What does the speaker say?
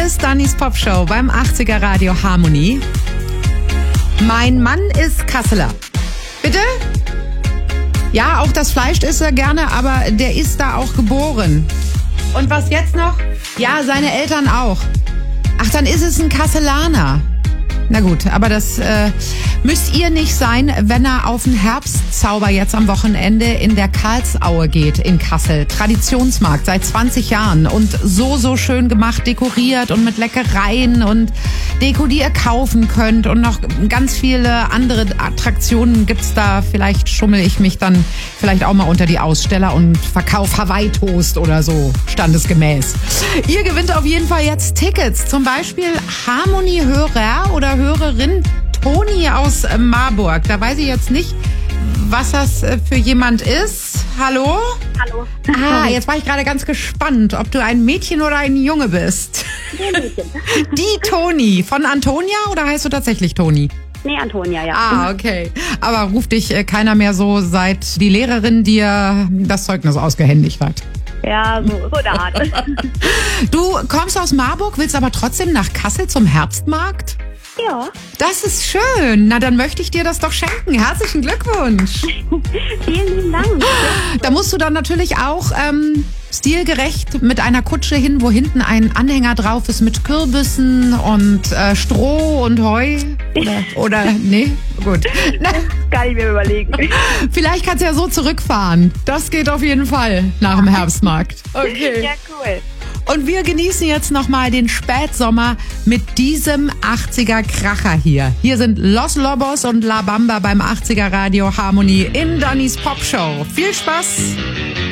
ist Dannys Popshow beim 80er Radio Harmony. Mein Mann ist Kasseler. Bitte? Ja, auch das Fleisch isst er gerne, aber der ist da auch geboren. Und was jetzt noch? Ja, seine Eltern auch. Ach, dann ist es ein Kasselaner. Na gut, aber das müsst ihr nicht sein, wenn er auf den Herbstzauber jetzt am Wochenende in der Karlsaue geht in Kassel. Traditionsmarkt seit 20 Jahren und so schön gemacht, dekoriert und mit Leckereien und Deko, die ihr kaufen könnt und noch ganz viele andere Attraktionen gibt's da. Vielleicht schummel ich mich dann vielleicht auch mal unter die Aussteller und verkauf Hawaii-Toast oder so, standesgemäß. Ihr gewinnt auf jeden Fall jetzt Tickets, zum Beispiel Harmony-Hörer oder Hörerin Toni aus Marburg. Da weiß ich jetzt nicht, was das für jemand ist. Hallo? Hallo. Ah, jetzt war ich gerade ganz gespannt, ob du ein Mädchen oder ein Junge bist. Ein Mädchen. Die Toni. Von Antonia oder heißt du tatsächlich Toni? Nee, Antonia, ja. Ah, okay. Aber ruft dich keiner mehr so, seit die Lehrerin dir das Zeugnis ausgehändigt hat? Ja, so der Art. Du kommst aus Marburg, willst aber trotzdem nach Kassel zum Herbstmarkt? Ja. Das ist schön. Na, dann möchte ich dir das doch schenken. Herzlichen Glückwunsch. Vielen lieben Dank. Da musst du dann natürlich auch stilgerecht mit einer Kutsche hin, wo hinten ein Anhänger drauf ist mit Kürbissen und Stroh und Heu. Oder nee? Gut. Na, Kann ich mir überlegen. vielleicht kannst du ja so zurückfahren. Das geht auf jeden Fall nach dem Herbstmarkt. Okay. Ja, cool. Und wir genießen jetzt nochmal den Spätsommer mit diesem 80er Kracher hier. Hier sind Los Lobos und La Bamba beim 80er Radio Harmony in Dannys Popshow. Viel Spaß!